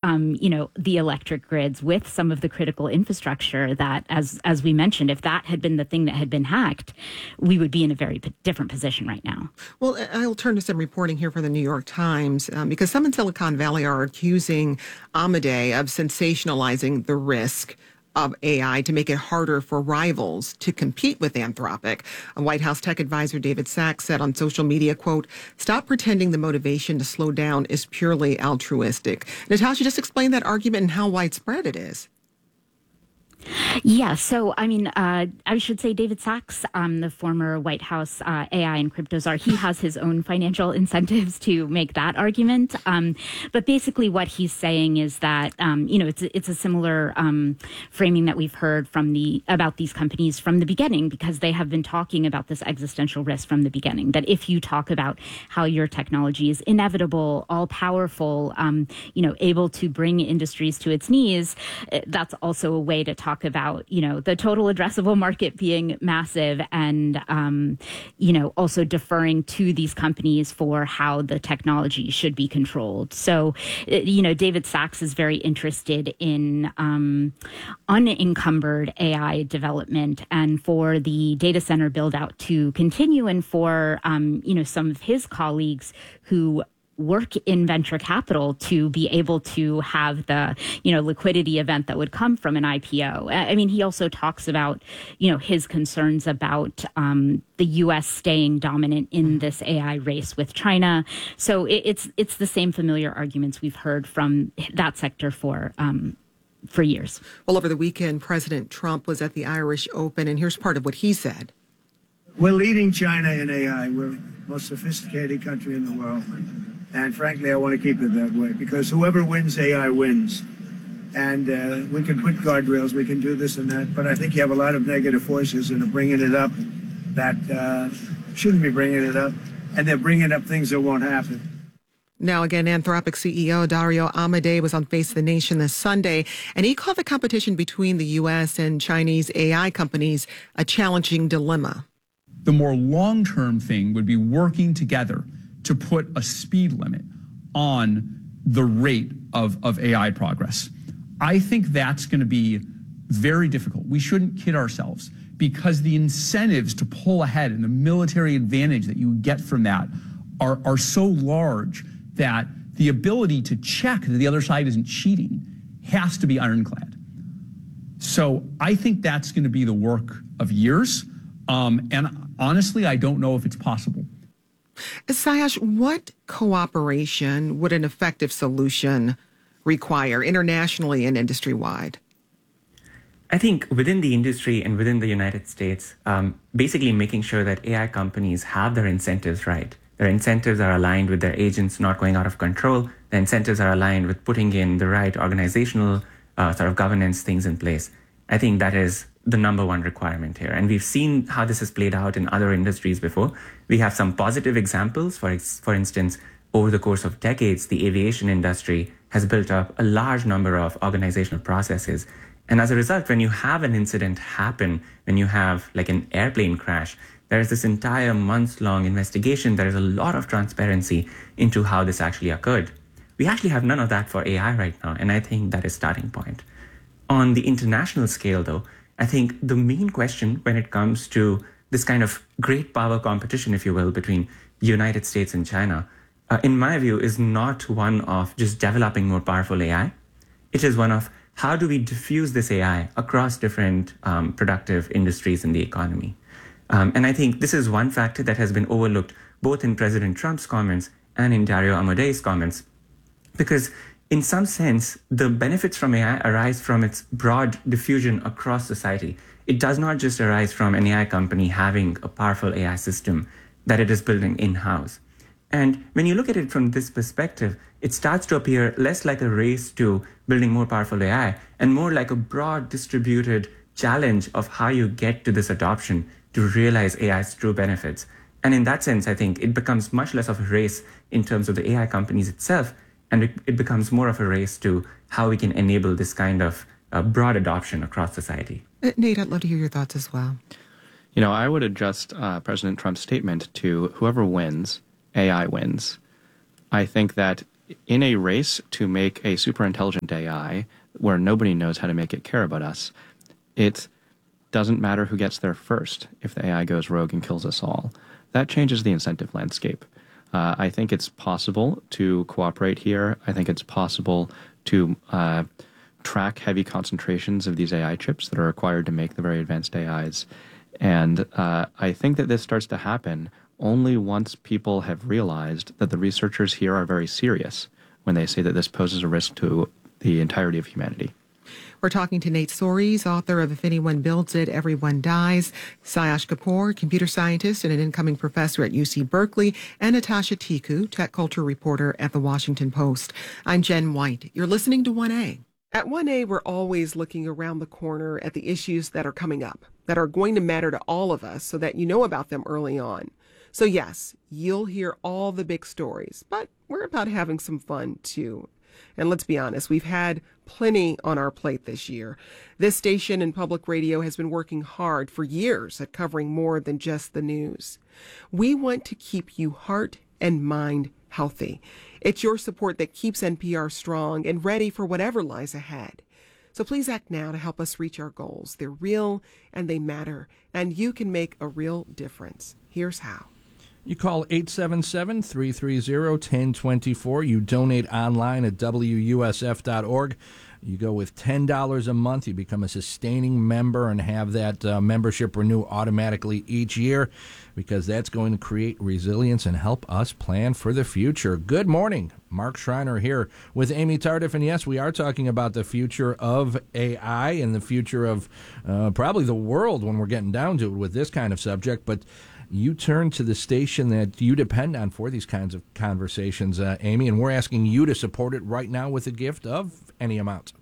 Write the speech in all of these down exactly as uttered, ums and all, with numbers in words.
um, you know, the electric grids, with some of the critical infrastructure that, as as we mentioned, if that had been the thing that had been hacked, we would be in a very p- different position right now. Well, I'll turn to some reporting here from the New York Times, um, because some in Silicon Valley are accusing Amadei of sensationalizing the risk of A I to make it harder for rivals to compete with Anthropic. A White House tech advisor, David Sachs, said on social media, quote, "Stop pretending the motivation to slow down is purely altruistic." Natasha, just explain that argument and how widespread it is. Yeah, so I mean, uh, I should say David Sachs, um, the former White House uh, A I and crypto czar, he has his own financial incentives to make that argument. Um, but basically, what he's saying is that um, you know it's it's a similar um, framing that we've heard from the about these companies from the beginning, because they have been talking about this existential risk from the beginning. That if you talk about how your technology is inevitable, all powerful, um, you know, able to bring industries to its knees, that's also a way to talk talk about, you know, the total addressable market being massive, and, um, you know, also deferring to these companies for how the technology should be controlled. So, you know, David Sachs is very interested in um, unencumbered A I development, and for the data center build out to continue, and for, um, you know, some of his colleagues who work in venture capital to be able to have the, you know, liquidity event that would come from an I P O. I mean, he also talks about, you know, his concerns about um, the U S staying dominant in this A I race with China. So it, it's it's the same familiar arguments we've heard from that sector for um, for years. Well, over the weekend, President Trump was at the Irish Open, and here's part of what he said. We're leading China in A I. We're the most sophisticated country in the world. And frankly, I want to keep it that way, because whoever wins A I wins. And uh, we can put guardrails, we can do this and that, but I think you have a lot of negative forces that are bringing it up that uh, shouldn't be bringing it up, and they're bringing up things that won't happen. Now, again, Anthropic C E O Dario Amodei was on Face the Nation this Sunday, and he called the competition between the U S and Chinese A I companies a challenging dilemma. The more long-term thing would be working together to put a speed limit on the rate of, of A I progress. I think that's going to be very difficult. We shouldn't kid ourselves, because the incentives to pull ahead and the military advantage that you get from that are, are so large that the ability to check that the other side isn't cheating has to be ironclad. So I think that's going to be the work of years. Um, and honestly, I don't know if it's possible. Sayash, what cooperation would an effective solution require internationally and industry-wide? I think within the industry and within the United States, um, basically making sure that A I companies have their incentives right. Their incentives are aligned with their agents not going out of control. The incentives are aligned with putting in the right organizational uh, sort of governance things in place. I think that is the number one requirement here. And we've seen how this has played out in other industries before. We have some positive examples. For, ex- for instance, over the course of decades, the aviation industry has built up a large number of organizational processes. And as a result, when you have an incident happen, when you have like an airplane crash, there is this entire months-long investigation. There is a lot of transparency into how this actually occurred. We actually have none of that for A I right now, and I think that is a starting point. On the international scale, though, I think the main question when it comes to this kind of great power competition, if you will, between the United States and China, uh, in my view, is not one of just developing more powerful A I. It is one of how do we diffuse this A I across different um, productive industries in the economy. Um, and I think this is one factor that has been overlooked both in President Trump's comments and in Dario Amodei's comments, because in some sense, the benefits from A I arise from its broad diffusion across society. It does not just arise from an A I company having a powerful A I system that it is building in-house. And when you look at it from this perspective, it starts to appear less like a race to building more powerful A I and more like a broad distributed challenge of how you get to this adoption to realize A I's true benefits. And in that sense, I think it becomes much less of a race in terms of the A I companies itself, and it, it becomes more of a race to how we can enable this kind of uh, broad adoption across society. Uh, Nate, I'd love to hear your thoughts as well. You know, I would adjust uh, President Trump's statement to whoever wins, A I wins. I think that in a race to make a super intelligent A I where nobody knows how to make it care about us, it doesn't matter who gets there first if the A I goes rogue and kills us all. That changes the incentive landscape. Uh, I think it's possible to cooperate here. I think it's possible to uh, track heavy concentrations of these A I chips that are required to make the very advanced A Is. And uh, I think that this starts to happen only once people have realized that the researchers here are very serious when they say that this poses a risk to the entirety of humanity. We're talking to Nate Soares, author of If Anyone Builds It, Everyone Dies, Sayash Kapoor, computer scientist and an incoming professor at U C Berkeley, and Natasha Tiku, tech culture reporter at The Washington Post. I'm Jen White. You're listening to one A. At one A, we're always looking around the corner at the issues that are coming up, that are going to matter to all of us so that you know about them early on. So yes, you'll hear all the big stories, but we're about having some fun too. And let's be honest, we've had plenty on our plate this year. This station and public radio has been working hard for years at covering more than just the news. We want to keep you heart and mind healthy. It's your support that keeps N P R strong and ready for whatever lies ahead. So please act now to help us reach our goals. They're real and they matter, and you can make a real difference. Here's how. You call eight seven seven, three three zero, one zero two four. You donate online at W U S F dot org. You go with ten dollars a month. You become a sustaining member and have that uh, membership renew automatically each year, because that's going to create resilience and help us plan for the future. Good morning. Mark Schreiner here with Amy Tardif. And yes, we are talking about the future of A I and the future of uh, probably the world when we're getting down to it with this kind of subject. But you turn to the station that you depend on for these kinds of conversations, uh, Amy, and we're asking you to support it right now with a gift of any amount.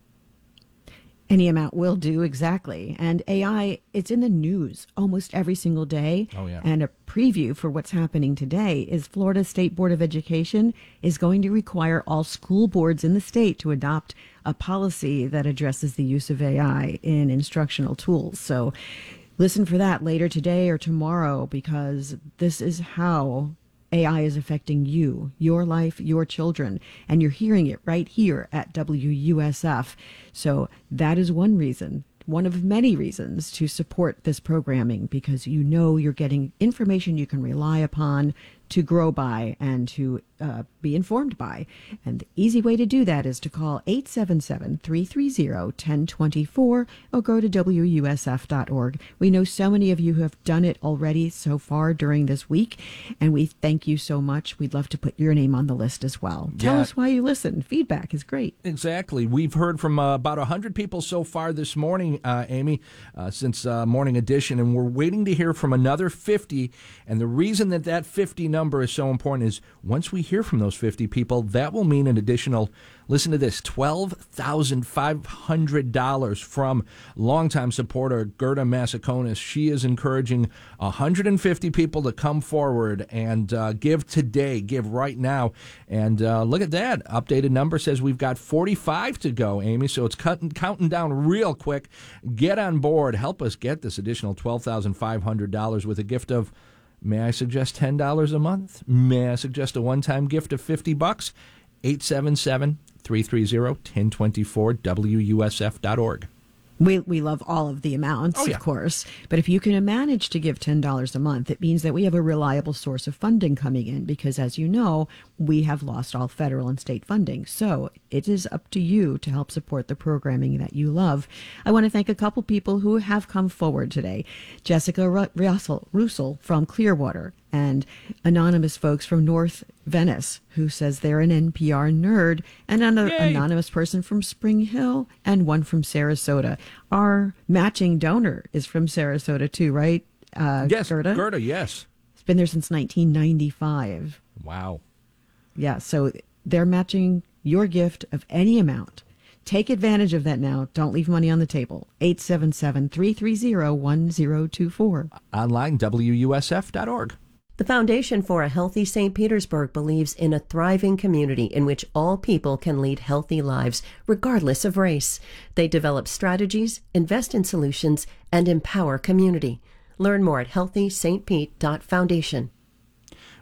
Any amount will do, exactly. And A I, it's in the news almost every single day. Oh, yeah. And a preview for what's happening today is Florida State Board of Education is going to require all school boards in the state to adopt a policy that addresses the use of A I in instructional tools. So listen for that later today or tomorrow, because this is how A I is affecting you, your life, your children, and you're hearing it right here at W U S F. So that is one reason, one of many reasons to support this programming, because you know you're getting information you can rely upon to grow by and to uh, be informed by. And the easy way to do that is to call eight seven seven, three three zero, one zero two four or go to W U S F dot org. We know so many of you who have done it already so far during this week, and we thank you so much. We'd love to put your name on the list as well. Tell Yeah. us why you listen. Feedback is great. Exactly. We've heard from uh, about one hundred people so far this morning, uh, Amy, uh, since uh, Morning Edition, and we're waiting to hear from another fifty. And the reason that that fifty number is so important is once we hear from those fifty people, that will mean an additional, listen to this, twelve thousand five hundred dollars from longtime supporter Gerda Massaconis. She is encouraging one hundred fifty people to come forward and uh, give today, give right now. And uh, look at that. Updated number says we've got forty-five to go, Amy, so it's cutting, counting down real quick. Get on board. Help us get this additional twelve thousand five hundred dollars with a gift of, may I suggest ten dollars a month? May I suggest a one-time gift of fifty bucks? eight seven seven, three three zero, one zero two four, W U S F dot org. We we love all of the amounts, Oh, yeah. of course. But if you can manage to give ten dollars a month, it means that we have a reliable source of funding coming in, because, as you know, we have lost all federal and state funding. So it is up to you to help support the programming that you love. I want to thank a couple people who have come forward today. Jessica Ru- Russell, Russell from Clearwater, and anonymous folks from North Venice who says they're an N P R nerd, and another Yay. anonymous person from Spring Hill, and one from Sarasota. Our matching donor is from Sarasota too, right? Uh, Yes, Gerda? Gerda, yes. It's been there since nineteen ninety-five. Wow. Yeah, so they're matching your gift of any amount. Take advantage of that now. Don't leave money on the table. eight seven seven, three three zero, one zero two four. Online, W U S F dot org. The Foundation for a Healthy Saint Petersburg believes in a thriving community in which all people can lead healthy lives, regardless of race. They develop strategies, invest in solutions, and empower community. Learn more at healthy st pete dot foundation.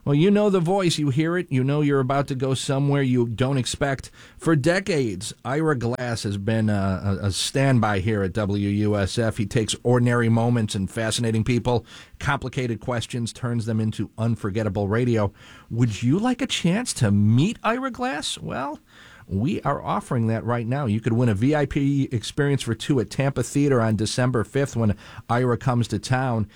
Well, you know the voice. You hear it. You know you're about to go somewhere you don't expect. For decades, Ira Glass has been a, a standby here at W U S F. He takes ordinary moments and fascinating people, complicated questions, turns them into unforgettable radio. Would you like a chance to meet Ira Glass? Well, we are offering that right now. You could win a V I P experience for two at Tampa Theater on December fifth when Ira comes to town.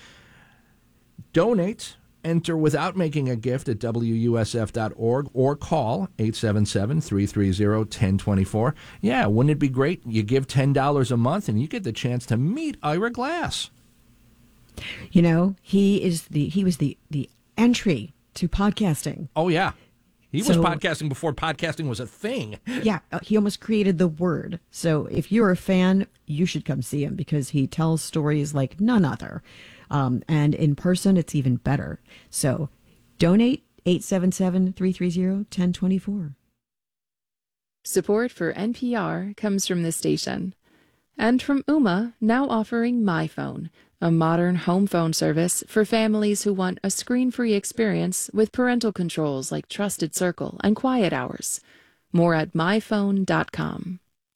Donate. Enter without making a gift at W U S F dot org or call eight seven seven, three three zero, one zero two four. Yeah, wouldn't it be great? You give ten dollars a month and you get the chance to meet Ira Glass. You know, he is the he was the, the entry to podcasting. Oh, yeah. He was So- podcasting before podcasting was a thing. Yeah, uh, he almost created the word. So if you're a fan, you should come see him because he tells stories like none other. Um, and in person, it's even better. So donate eight seven seven, three three zero, one zero two four. Support for N P R comes from this station. And from Ooma, now offering MyPhone, a modern home phone service for families who want a screen-free experience with parental controls like Trusted Circle and Quiet Hours. More at my phone dot com.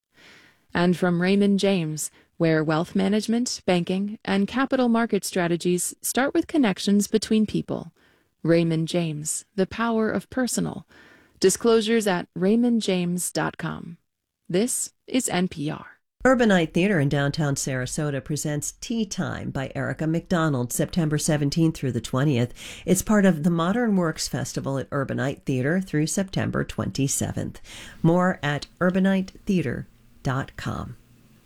And from Raymond James, where wealth management, banking, and capital market strategies start with connections between people. Raymond James, the power of personal. Disclosures at raymond james dot com. This is N P R. Urbanite Theater in downtown Sarasota presents Tea Time by Erica McDonald, September seventeenth through the twentieth. It's part of the Modern Works Festival at Urbanite Theater through September twenty-seventh. More at urbanite theater dot com.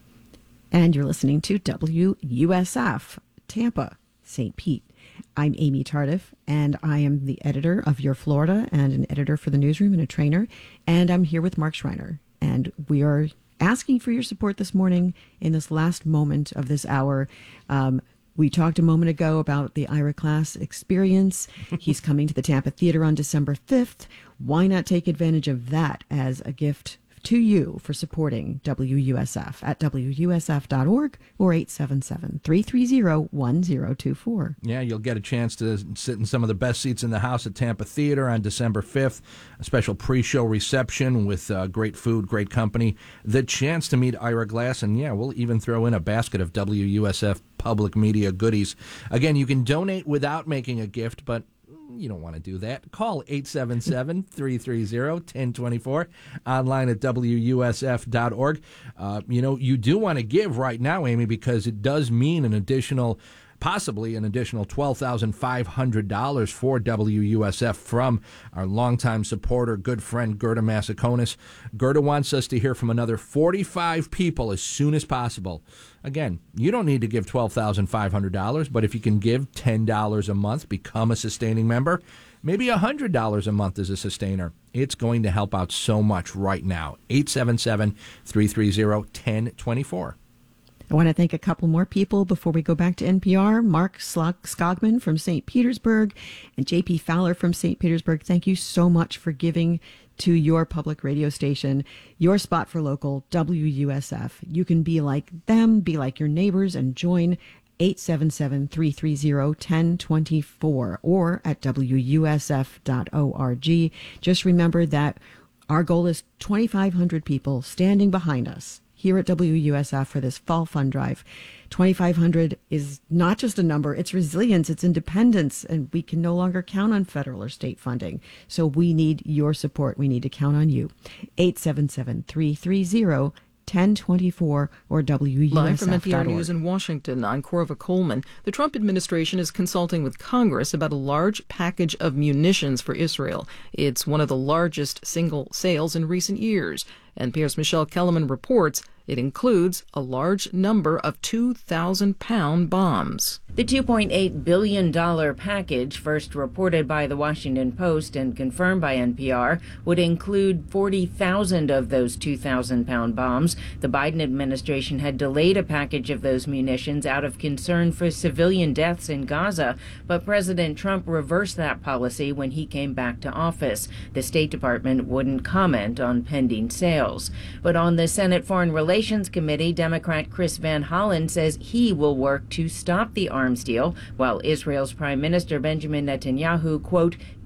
And you're listening to W U S F, Tampa, Saint Pete. I'm Amy Tardif, and I am the editor of Your Florida and an editor for the newsroom and a trainer. And I'm here with Mark Schreiner. And we are asking for your support this morning in this last moment of this hour. Um, we talked a moment ago about the Ira Glass experience. He's coming to the Tampa Theater on December fifth. Why not take advantage of that as a gift to you for supporting W U S F at W U S F dot org or eight seven seven, three three zero, one zero two four. Yeah, you'll get a chance to sit in some of the best seats in the house at Tampa Theater on December fifth. A special pre-show reception with uh, great food, great company. The chance to meet Ira Glass, and yeah, we'll even throw in a basket of W U S F public media goodies. Again, you can donate without making a gift, but you don't want to do that. Call eight seven seven, three three zero, one zero two four, online at W U S F dot org. Uh, you know, you do want to give right now, Amy, because it does mean an additional, possibly an additional twelve thousand five hundred dollars for W U S F from our longtime supporter, good friend, Gerda Massaconis. Gerda wants us to hear from another forty-five people as soon as possible. Again, you don't need to give twelve thousand five hundred dollars, but if you can give ten dollars a month, become a sustaining member, maybe one hundred dollars a month as a sustainer. It's going to help out so much right now. eight seven seven, three three zero, one zero two four. I want to thank a couple more people before we go back to N P R. Mark Skogman from Saint Petersburg and J P Fowler from Saint Petersburg. Thank you so much for giving to your public radio station, your spot for local W U S F. You can be like them, be like your neighbors, and join eight seven seven, three three zero, one zero two four or at W U S F dot org. Just remember that our goal is twenty-five hundred people standing behind us here at W U S F for this fall fund drive. twenty-five hundred is not just a number, it's resilience, it's independence, and we can no longer count on federal or state funding. So we need your support. We need to count on you. eight seven seven, three three zero, one zero two four or W U S F dot org. Live from N P R News in Washington, I'm Corva Coleman. The Trump administration is consulting with Congress about a large package of munitions for Israel. It's one of the largest single sales in recent years. N P R's Michelle Kellerman reports it includes a large number of two thousand pound bombs. The two point eight billion dollars package, first reported by the Washington Post and confirmed by N P R, would include forty thousand of those two thousand pound bombs. The Biden administration had delayed a package of those munitions out of concern for civilian deaths in Gaza, but President Trump reversed that policy when he came back to office. The State Department wouldn't comment on pending sales. But on the Senate Foreign Relations Committee, Democrat Chris Van Hollen says he will work to stop the arms deal, while Israel's Prime Minister Benjamin Netanyahu, quote,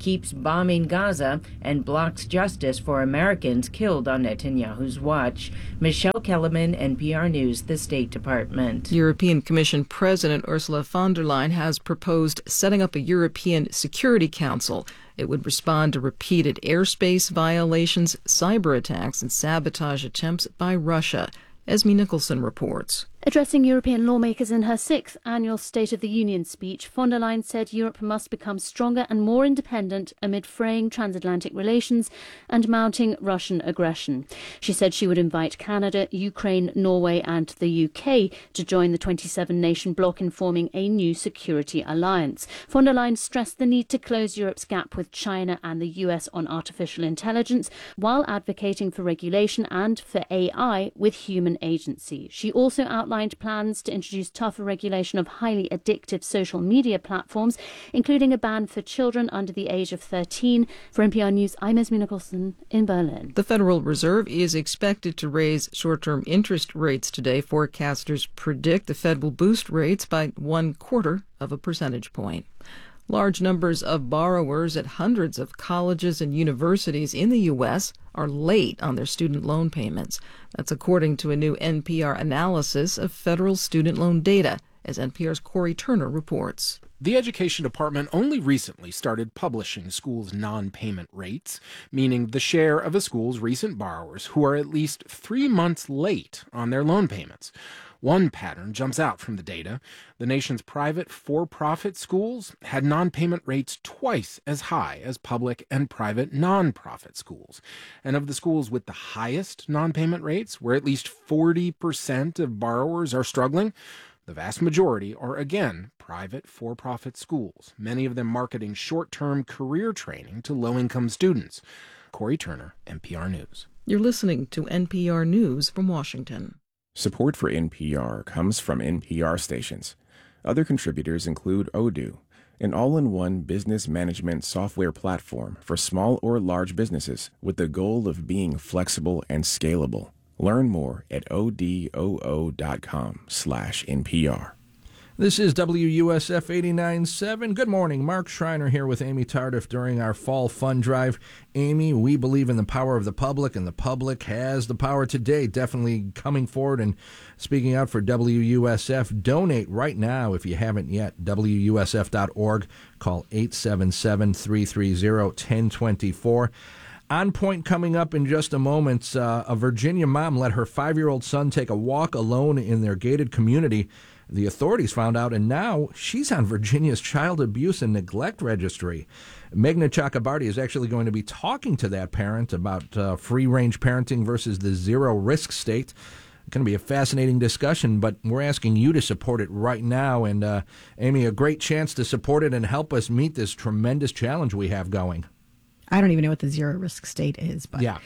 keeps bombing Gaza and blocks justice for Americans killed on Netanyahu's watch. Michelle Kellerman, N P R News, the State Department. European Commission President Ursula von der Leyen has proposed setting up a European Security Council. It would respond to repeated airspace violations, cyber attacks, and sabotage attempts by Russia. Esme Nicholson reports. Addressing European lawmakers in her sixth annual State of the Union speech, von der Leyen said Europe must become stronger and more independent amid fraying transatlantic relations and mounting Russian aggression. She said she would invite Canada, Ukraine, Norway and the U K to join the twenty-seven nation bloc in forming a new security alliance. Von der Leyen stressed the need to close Europe's gap with China and the U S on artificial intelligence, while advocating for regulation and for A I with human agency. She also outlined plans to introduce tougher regulation of highly addictive social media platforms, including a ban for children under the age of thirteen. For N P R News, I'm Esme Nicholson in Berlin. The Federal Reserve is expected to raise short-term interest rates today. Forecasters predict the Fed will boost rates by one quarter of a percentage point. Large numbers of borrowers at hundreds of colleges and universities in the U S are late on their student loan payments. That's according to a new N P R analysis of federal student loan data, as N P R's Corey Turner reports. The Education Department only recently started publishing schools' non-payment rates, meaning the share of a school's recent borrowers who are at least three months late on their loan payments. One pattern jumps out from the data. The nation's private for-profit schools had non-payment rates twice as high as public and private non-profit schools. And of the schools with the highest non-payment rates, where at least forty percent of borrowers are struggling, the vast majority are, again, private for-profit schools, many of them marketing short-term career training to low-income students. Corey Turner, N P R News. You're listening to N P R News from Washington. Support for N P R comes from N P R stations. Other contributors include Odoo, an all-in-one business management software platform for small or large businesses with the goal of being flexible and scalable. Learn more at odoo dot com slash N P R. This is W U S F eighty-nine point seven. Good morning. Mark Schreiner here with Amy Tardif during our fall fund drive. Amy, we believe in the power of the public, and the public has the power today. Definitely coming forward and speaking out for W U S F. Donate right now if you haven't yet. W U S F dot org. Call eight seven seven, three three zero, one zero two four. On Point coming up in just a moment. Uh, a Virginia mom let her five-year-old son take a walk alone in their gated community. The authorities found out, and now she's on Virginia's child abuse and neglect registry. Meghna Chakrabarty is actually going to be talking to that parent about uh, free-range parenting versus the zero-risk state. It's going to be a fascinating discussion, but we're asking you to support it right now. And, uh, Amy, a great chance to support it and help us meet this tremendous challenge we have going. I don't even know what the zero-risk state is, but... Yeah.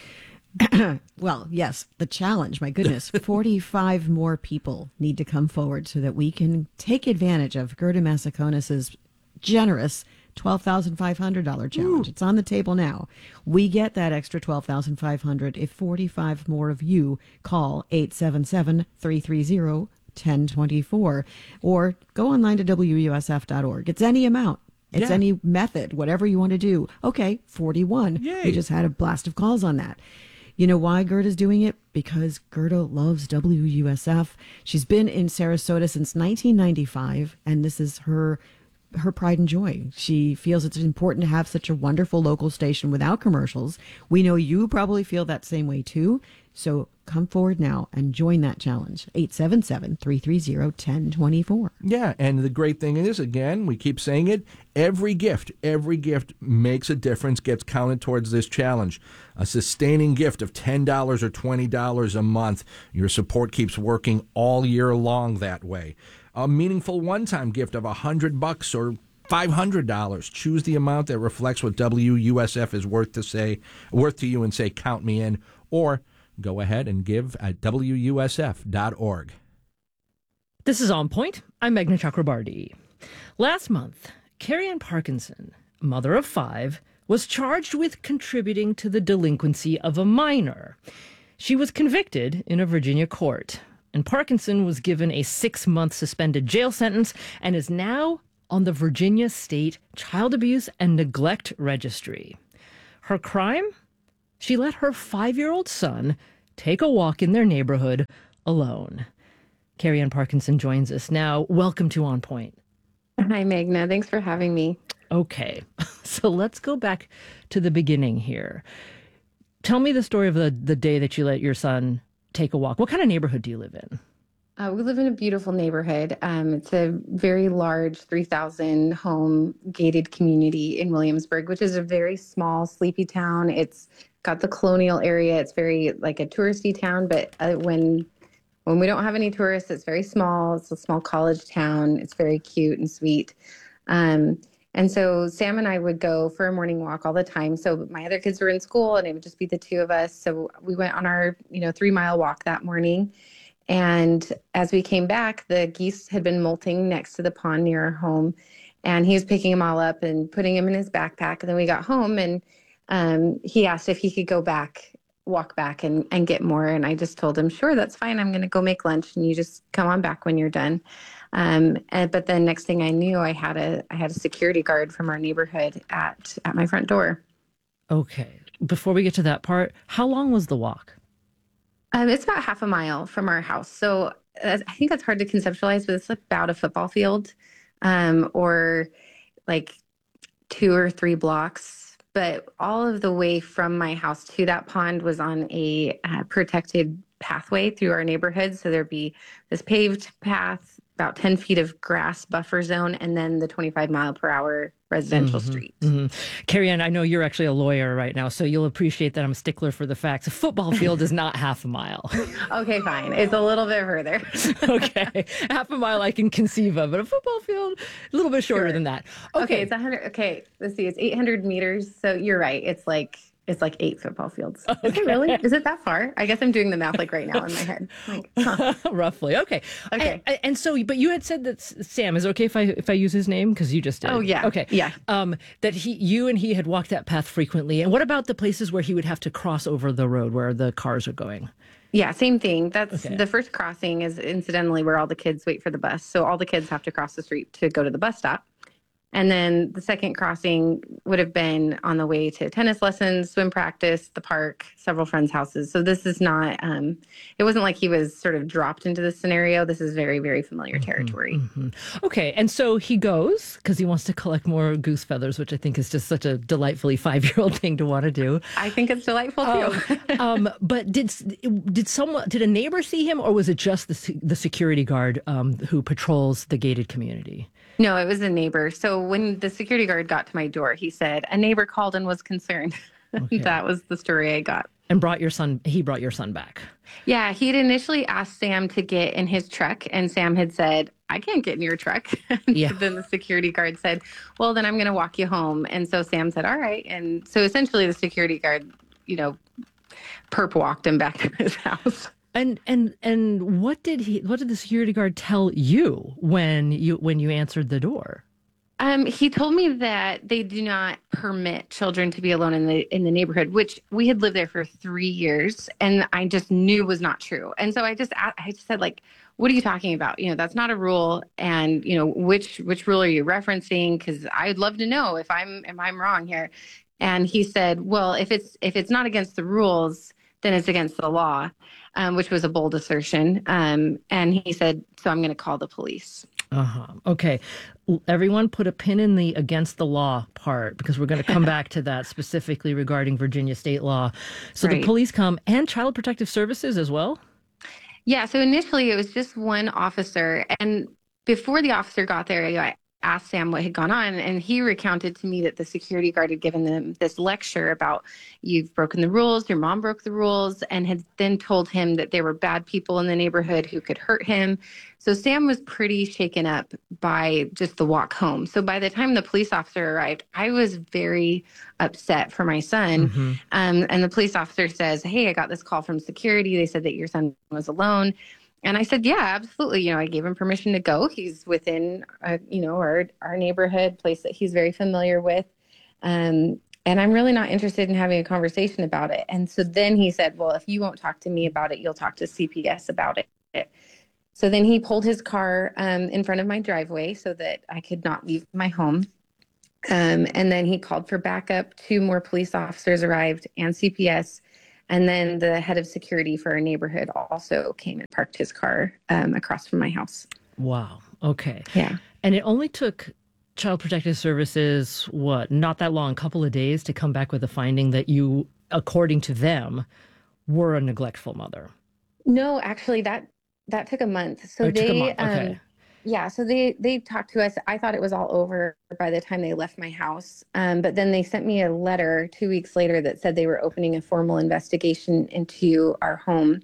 Well, yes, the challenge, my goodness, forty-five more people need to come forward so that we can take advantage of Gerda Massakonis's generous twelve thousand five hundred dollars challenge. Ooh. It's on the table now. We get that extra twelve thousand five hundred dollars if forty-five more of you call eight seven seven, three three zero, one zero two four or go online to W U S F dot org. It's any amount. It's yeah. any method, whatever you want to do. Okay, forty-one. Yay. We just had a blast of calls on that. You know why Gerda's doing it? Because Gerda loves W U S F. She's been in Sarasota since nineteen ninety-five, and this is her her pride and joy. She feels it's important to have such a wonderful local station without commercials. We know you probably feel that same way too. So come forward now and join that challenge. eight seven seven, three three zero, one zero two four. Yeah, and the great thing is, again, we keep saying it, every gift, every gift makes a difference, gets counted towards this challenge. A sustaining gift of ten dollars or twenty dollars a month. Your support keeps working all year long that way. A meaningful one-time gift of one hundred bucks or five hundred dollars. Choose the amount that reflects what W U S F is worth to say, worth to you, and say, count me in. Or go ahead and give at W U S F dot org. This is On Point. I'm Meghna Chakrabarty. Last month, Carrie Ann Parkinson, mother of five, was charged with contributing to the delinquency of a minor. She was convicted in a Virginia court, and Parkinson was given a six-month suspended jail sentence and is now on the Virginia State Child Abuse and Neglect Registry. Her crime? She let her five-year-old son take a walk in their neighborhood alone. Carrie Ann Parkinson joins us now. Welcome to On Point. Hi, Meghna. Thanks for having me. Okay, so let's go back to the beginning here. Tell me the story of the, the day that you let your son take a walk. What kind of neighborhood do you live in? Uh, we live in a beautiful neighborhood. Um, it's a very large three thousand home gated community in Williamsburg, which is a very small, sleepy town. It's got the colonial area. It's very like a touristy town, but uh, when when we don't have any tourists, it's very small. It's a small college town. It's very cute and sweet. Um, and so Sam and I would go for a morning walk all the time. So my other kids were in school and it would just be the two of us. So we went on our, you know, three mile walk that morning. And as we came back, the geese had been molting next to the pond near our home. And he was picking them all up and putting them in his backpack. And then we got home and um, he asked if he could go back, walk back and, and get more. And I just told him, sure, that's fine. I'm going to go make lunch and you just come on back when you're done. Um, and, but then next thing I knew, I had a I had a security guard from our neighborhood at, at my front door. Okay. Before we get to that part, how long was the walk? Um, it's about half a mile from our house. So uh, I think that's hard to conceptualize, but it's about a football field um, or like two or three blocks. But all of the way from my house to that pond was on a uh, protected pathway through our neighborhood. So there'd be this paved path, about ten feet of grass buffer zone, and then the twenty-five mile per hour residential mm-hmm, street. Mm-hmm. Carrie Ann, I know you're actually a lawyer right now, so you'll appreciate that I'm a stickler for the facts. A football field is not half a mile. Okay, fine. It's a little bit further. Okay. Half a mile I can conceive of, but a football field, a little bit shorter Sure. than that. Okay. Okay. okay, it's one hundred. Okay, let's see. It's eight hundred meters. So you're right. It's like it's like eight football fields. Okay. Is it really? Is it that far? I guess I'm doing the math like right now in my head. Like, huh. Roughly. Okay. Okay. And, and so, but you had said that Sam, is it okay if I if I use his name because you just did? Oh yeah. Okay. Yeah. Um, that he, you and he had walked that path frequently. And what about the places where he would have to cross over the road where the cars are going? Yeah, same thing. That's Okay. the first crossing is incidentally where all the kids wait for the bus. So all the kids have to cross the street to go to the bus stop. And then the second crossing would have been on the way to tennis lessons, swim practice, the park, several friends' houses. So this is not, um, it wasn't like he was sort of dropped into this scenario. This is very, very familiar territory. Mm-hmm. Okay. And so he goes because he wants to collect more goose feathers, which I think is just such a delightfully five-year-old thing to want to do. I think it's delightful too. um, um, but did did someone, did a neighbor see him or was it just the, the security guard um, who patrols the gated community? No, it was a neighbor. So when the security guard got to my door, he said, a neighbor called and was concerned. Okay. That was the story I got. And brought your son, he brought your son back. Yeah, he had initially asked Sam to get in his truck, and Sam had said, I can't get in your truck. Yeah. Then the security guard said, well, then I'm going to walk you home. And so Sam said, all right. And so essentially the security guard, you know, perp walked him back to his house. And and and what did he? What did the security guard tell you when you when you answered the door? Um, he told me that they do not permit children to be alone in the in the neighborhood, which we had lived there for three years, and I just knew was not true. And so I just I just said, like, what are you talking about? You know, that's not a rule. And you know, which which rule are you referencing? Because I'd love to know if I'm if I'm wrong here. And he said, well, if it's if it's not against the rules, then it's against the law. Um, which was a bold assertion. Um, and he said, so I'm going to call the police. Uh-huh. Okay. Everyone put a pin in the against the law part because we're going to come back to that specifically regarding Virginia state law. So Right. the police come and Child Protective Services as well? Yeah, so initially it was just one officer. And before the officer got there, I asked Sam what had gone on, and he recounted to me that the security guard had given them this lecture about you've broken the rules, your mom broke the rules, and had then told him that there were bad people in the neighborhood who could hurt him. So Sam was pretty shaken up by just the walk home. So by the time the police officer arrived, I was very upset for my son. Mm-hmm. Um, and the police officer says, hey, I got this call from security. They said that your son was alone. And I said, yeah, absolutely. You know, I gave him permission to go. He's within, uh, you know, our, our neighborhood, place that he's very familiar with. Um, and I'm really not interested in having a conversation about it. And so then he said, well, if you won't talk to me about it, you'll talk to C P S about it. So then he pulled his car um, in front of my driveway so that I could not leave my home. Um, and then he called for backup. Two more police officers arrived and C P S. And then the head of security for our neighborhood also came and parked his car um, across from my house. Wow. Okay. Yeah. And it only took Child Protective Services, what, not that long, a couple of days to come back with a finding that you, according to them, were a neglectful mother. No, actually, that that took a month. So Oh, it they, took a month. Okay. um, yeah, so they they talked to us. I thought it was all over by the time they left my house, um, but then they sent me a letter two weeks later that said they were opening a formal investigation into our home,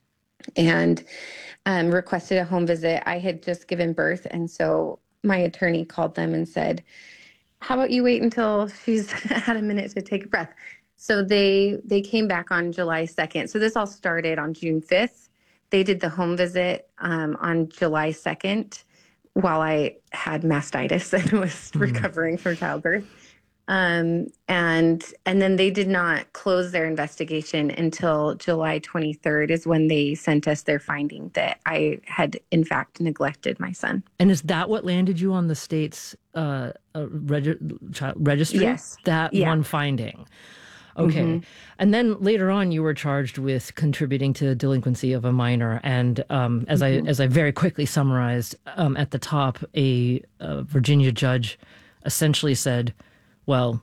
and um, requested a home visit. I had just given birth, and so my attorney called them and said, "How about you wait until she's had a minute to take a breath?" So they they came back on July second. So this all started on June fifth. They did the home visit um, on July second while I had mastitis and was mm. recovering from childbirth. Um, and and then they did not close their investigation until July twenty-third is when they sent us their finding that I had, in fact, neglected my son. And is that what landed you on the state's uh, uh, reg- child registry? Yes. That yeah. one finding. Okay. Mm-hmm. And then later on, you were charged with contributing to delinquency of a minor. And um, as mm-hmm. I as I very quickly summarized um, at the top, a, a Virginia judge essentially said, well,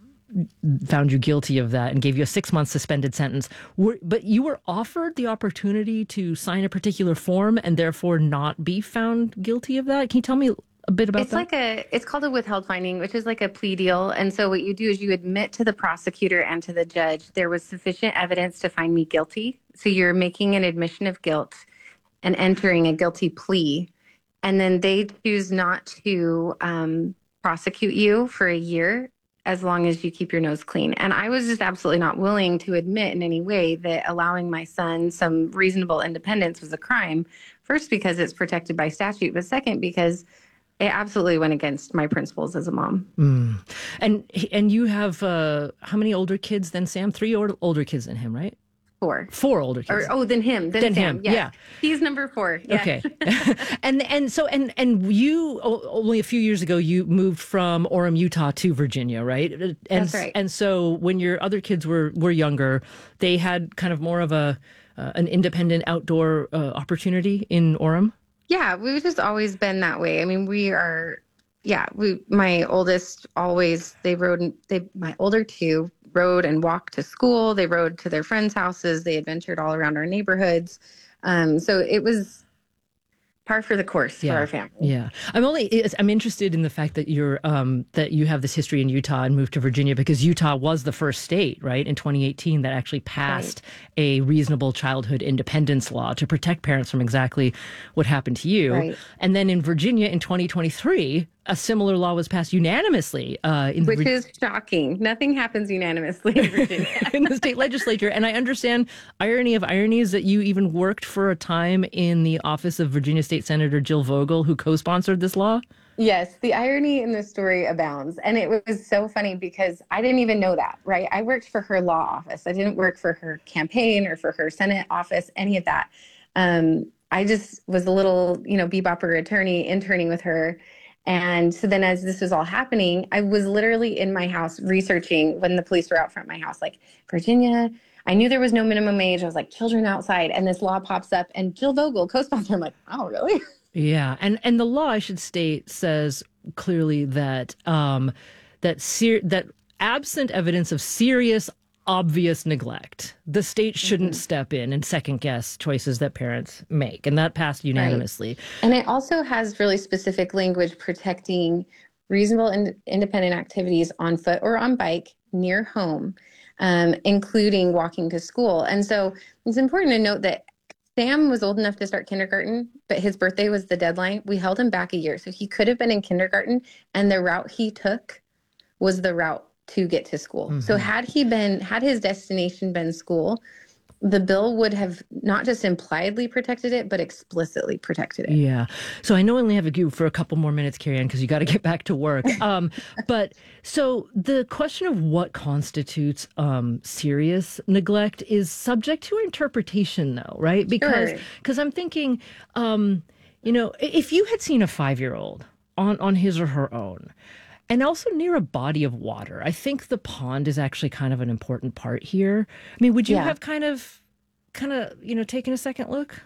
found you guilty of that and gave you a six-month suspended sentence. Were, but you were offered the opportunity to sign a particular form and therefore not be found guilty of that? Can you tell me a bit about it's that? It's like a, it's called a withheld finding, which is like a plea deal. And so what you do is you admit to the prosecutor and to the judge there was sufficient evidence to find me guilty. So you're making an admission of guilt and entering a guilty plea. And then they choose not to um, prosecute you for a year as long as you keep your nose clean. And I was just absolutely not willing to admit in any way that allowing my son some reasonable independence was a crime. First, because it's protected by statute, but second, because it absolutely went against my principles as a mom. Mm. And and you have, uh, how many older kids than Sam? Three or, older kids than him, right? Four. Four older kids. Or, oh, than him. Than, than Sam. him, Yes. yeah. He's number four. Yeah. Okay. and and so, and, and you, only a few years ago, you moved from Orem, Utah to Virginia, right? And, That's right. And so when your other kids were, were younger, they had kind of more of a uh, an independent outdoor uh, opportunity in Orem? Yeah, we've just always been that way. I mean, we are, yeah, we, my oldest always, they rode, they, my older two rode and walked to school. They rode to their friends' houses. They adventured all around our neighborhoods. Um, so it was par for the course yeah. for our family. Yeah. I'm only, I'm interested in the fact that you're, um, that you have this history in Utah and moved to Virginia because Utah was the first state, right, in twenty eighteen that actually passed right. a reasonable childhood independence law to protect parents from exactly what happened to you. Right. And then in Virginia in twenty twenty-three, a similar law was passed unanimously. Uh, in Which the, is shocking. Nothing happens unanimously in Virginia. in the state legislature. And I understand, irony of ironies, that you even worked for a time in the office of Virginia State Senator Jill Vogel, who co-sponsored this law. Yes, the irony in the story abounds. And it was so funny because I didn't even know that, right? I worked for her law office. I didn't work for her campaign or for her Senate office, any of that. Um, I just was a little, you know, bebopper attorney interning with her. And so then as this was all happening, I was literally in my house researching when the police were out front of my house, like, Virginia, I knew there was no minimum age. I was like, children outside. And this law pops up and Jill Vogel, co-sponsor, I'm like, oh, really? Yeah. And and the law, I should state, says clearly that um, that ser- that absent evidence of serious, obvious neglect, the state shouldn't mm-hmm. step in and second guess choices that parents make. And that passed unanimously. Right. And it also has really specific language protecting reasonable and independent activities on foot or on bike near home, um, including walking to school. And so it's important to note that Sam was old enough to start kindergarten, but his birthday was the deadline. We held him back a year. So he could have been in kindergarten, and the route he took was the route to get to school. Mm-hmm. So had he been, had his destination been school, the bill would have not just impliedly protected it, but explicitly protected it. Yeah. So I know I only have you for a couple more minutes, Carrie Ann, because you got to get back to work. Um, but so the question of what constitutes um, serious neglect is subject to interpretation, though, right? Because because I'm thinking, um, you know, if you had seen a five-year-old on, on his or her own, and also near a body of water, I think the pond is actually kind of an important part here. I mean, would you Yeah. have kind of, kind of, you know, taken a second look?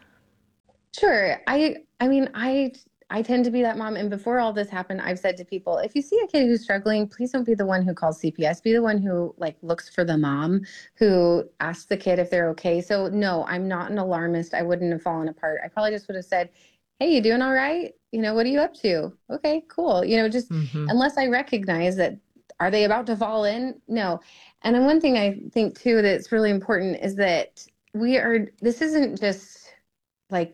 Sure. I I mean, I I tend to be that mom. And before all this happened, I've said to people, if you see a kid who's struggling, please don't be the one who calls C P S. Be the one who like looks for the mom, who asks the kid if they're okay. So no, I'm not an alarmist. I wouldn't have fallen apart. I probably just would have said, hey, you doing all right? You know, what are you up to? Okay, cool. You know, just Mhm. unless I recognize that, are they about to fall in? No. And then one thing I think too that's really important is that we are, this isn't just like,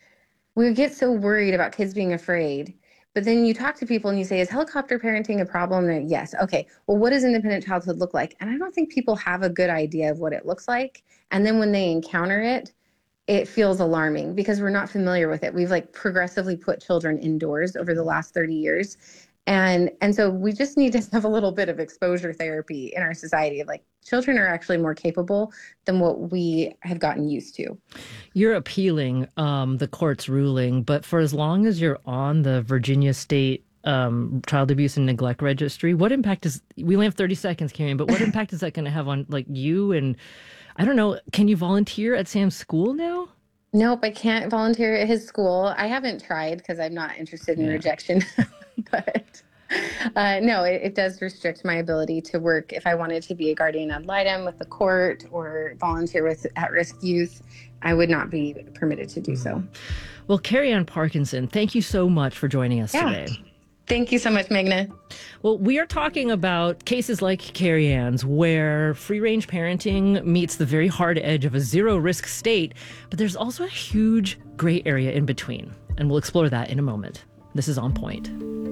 we get so worried about kids being afraid, but then you talk to people and you say, is helicopter parenting a problem? And they're, yes. Okay. Well, what does independent childhood look like? And I don't think people have a good idea of what it looks like. And then when they encounter it, it feels alarming because we're not familiar with it. We've like progressively put children indoors over the last thirty years. And and so we just need to have a little bit of exposure therapy in our society. Like children are actually more capable than what we have gotten used to. You're appealing um, the court's ruling, but for as long as you're on the Virginia State um, Child Abuse and Neglect Registry, what impact is, we only have thirty seconds, Karen, but what impact is that going to have on like you? And I don't know, can you volunteer at Sam's school now? Nope, I can't volunteer at his school. I haven't tried because I'm not interested in Yeah. rejection. But uh, no, it, it does restrict my ability to work if I wanted to be a guardian ad litem with the court or volunteer with at-risk youth. I would not be permitted to do so. Well, Carrie Ann Parkinson, thank you so much for joining us Yeah. today. Thank you so much, Meghna. Well, we are talking about cases like Carrie Ann's, where free-range parenting meets the very hard edge of a zero-risk state, but there's also a huge gray area in between, and we'll explore that in a moment. This is On Point.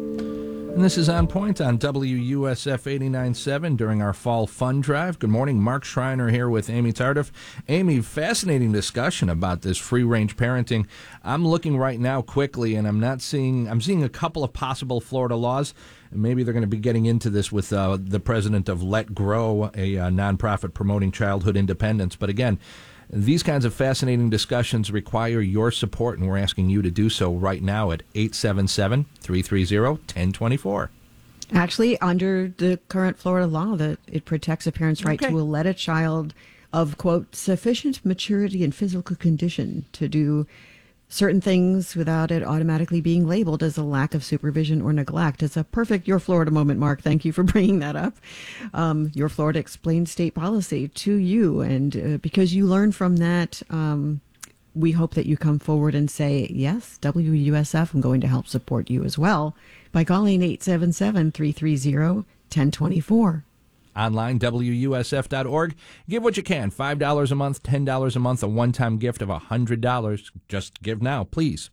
And this is On Point on W U S F eighty-nine point seven during our fall fund drive. Good morning. Mark Schreiner here with Amy Tardif. Amy, fascinating discussion about this free-range parenting. I'm looking right now quickly, and I'm not seeing, I'm seeing a couple of possible Florida laws. And maybe they're going to be getting into this with uh, the president of Let Grow, a uh, nonprofit promoting childhood independence. But again, these kinds of fascinating discussions require your support, and we're asking you to do so right now at eight seven seven, three three zero, one zero two four. Actually, under the current Florida law, that it protects a parent's right Okay. to let a child of, quote, sufficient maturity and physical condition to do certain things without it automatically being labeled as a lack of supervision or neglect. It's a perfect Your Florida moment, Mark. Thank you for bringing that up. Um, Your Florida explains state policy to you. And uh, because you learn from that, um, we hope that you come forward and say, yes, W U S F, I'm going to help support you as well by calling eight seven seven, three three zero, one zero two four. Online, W U S F dot org. Give what you can. five dollars a month, ten dollars a month, a one-time gift of one hundred dollars. Just give now, please.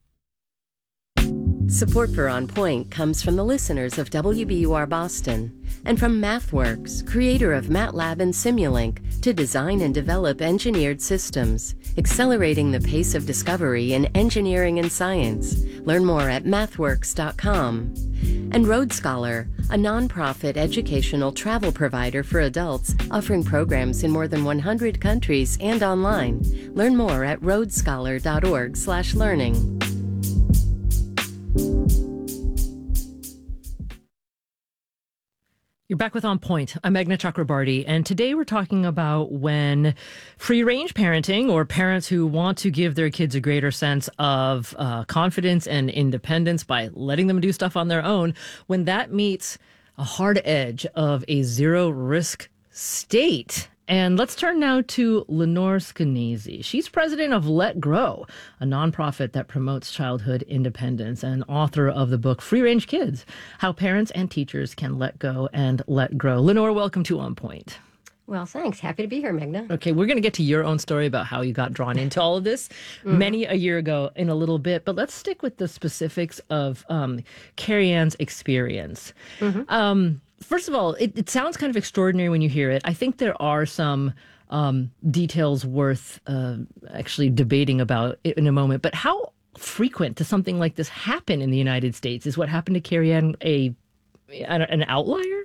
Support for On Point comes from the listeners of W B U R Boston and from MathWorks, creator of MATLAB and Simulink, to design and develop engineered systems, accelerating the pace of discovery in engineering and science. Learn more at mathworks dot com. And Road Scholar, a nonprofit educational travel provider for adults offering programs in more than one hundred countries and online. Learn more at road scholar dot org slash learning. You're back with On Point. I'm Meghna Chakrabarty, and today we're talking about when free-range parenting, or parents who want to give their kids a greater sense of uh, confidence and independence by letting them do stuff on their own, when that meets a hard edge of a zero-risk state. And let's turn now to Lenore Skenazy. She's president of Let Grow, a nonprofit that promotes childhood independence, and author of the book Free Range Kids, How Parents and Teachers Can Let Go and Let Grow. Lenore, welcome to On Point. Well, thanks. Happy to be here, Meghna. Okay, we're going to get to your own story about how you got drawn into all of this Mhm. many a year ago in a little bit, but let's stick with the specifics of um, Carrie Ann's experience. Um, first of all, it, it sounds kind of extraordinary when you hear it. I think there are some um, details worth uh, actually debating about in a moment. But how frequent does something like this happen in the United States? Is what happened to Carrie Ann a an outlier?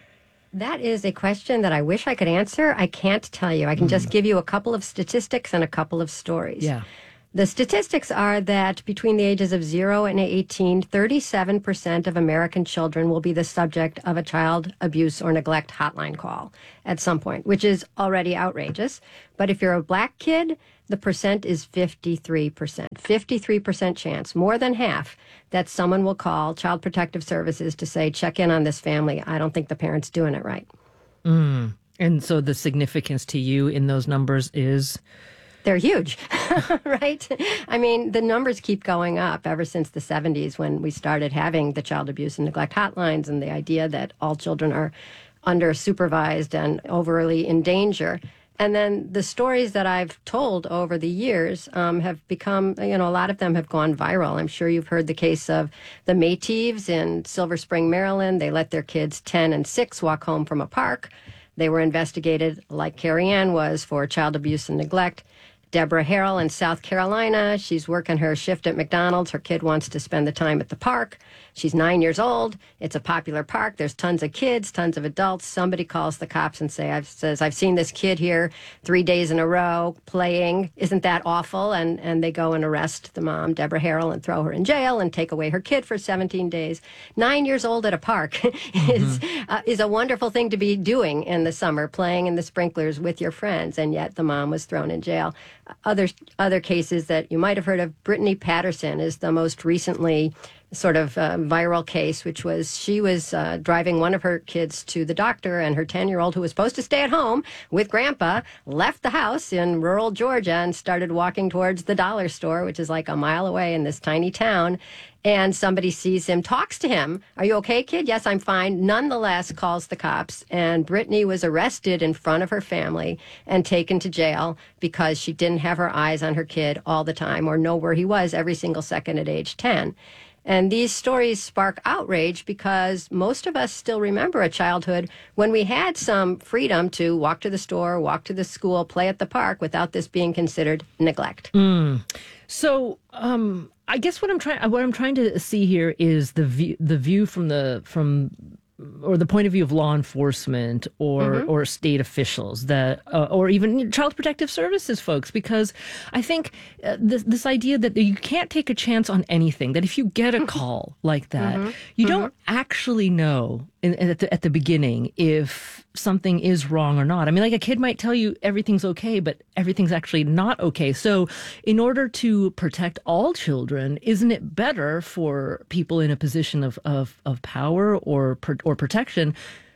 That is a question that I wish I could answer. I can't tell you. I can mm. just give you a couple of statistics and a couple of stories. Yeah. The statistics are that between the ages of zero and eighteen, thirty-seven percent of American children will be the subject of a child abuse or neglect hotline call at some point, which is already outrageous. But if you're a black kid, the percent is fifty-three percent. fifty-three percent chance, more than half, that someone will call Child Protective Services to say, check in on this family. I don't think the parent's doing it right. Mm. And so the significance to you in those numbers is? They're huge, right? I mean, the numbers keep going up ever since the seventies when we started having the child abuse and neglect hotlines and the idea that all children are under supervised and overly in danger. And then the stories that I've told over the years um, have become, you know, a lot of them have gone viral. I'm sure you've heard the case of the Mayteves in Silver Spring, Maryland. They let their kids ten and six walk home from a park. They were investigated, like Carrie Ann was, for child abuse and neglect. Deborah Harrell in South Carolina, she's working her shift at McDonald's. Her kid wants to spend the time at the park. She's nine years old. It's a popular park. There's tons of kids, tons of adults. Somebody calls the cops and say, I've, says, I've seen this kid here three days in a row playing. Isn't that awful? And, and they go and arrest the mom, Deborah Harrell, and throw her in jail and take away her kid for seventeen days. Nine years old at a park mm-hmm. is, uh, is a wonderful thing to be doing in the summer, playing in the sprinklers with your friends. And yet the mom was thrown in jail. Other other cases that you might have heard of, Brittany Patterson is the most recently sort of uh, viral case, which was she was uh, driving one of her kids to the doctor, and her ten-year-old, who was supposed to stay at home with grandpa, left the house in rural Georgia and started walking towards the dollar store, which is like a mile away in this tiny town. And somebody sees him, talks to him. Are you okay, kid? Yes, I'm fine. Nonetheless, calls the cops. And Brittany was arrested in front of her family and taken to jail because she didn't have her eyes on her kid all the time or know where he was every single second at age ten. And these stories spark outrage because most of us still remember a childhood when we had some freedom to walk to the store, walk to the school, play at the park without this being considered neglect. Mm. So, um, I guess what I'm trying what I'm trying to see here is the view the view from the from or the point of view of law enforcement or mm-hmm. or state officials that uh, or even Child Protective Services folks, because I think uh, this this idea that you can't take a chance on anything, that if you get a call like that, mm-hmm. you mm-hmm. don't actually know in, at the at the beginning if something is wrong or not. I mean, like a kid might tell you everything's okay, but everything's actually not okay. So in order to protect all children, isn't it better for people in a position of of, of power or or protection